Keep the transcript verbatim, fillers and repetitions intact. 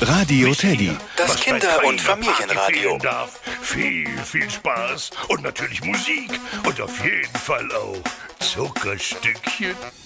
Radio Teddy. Das Kinder- und Familienradio. Darf. Viel, viel Spaß und natürlich Musik und auf jeden Fall auch Zuckerstückchen.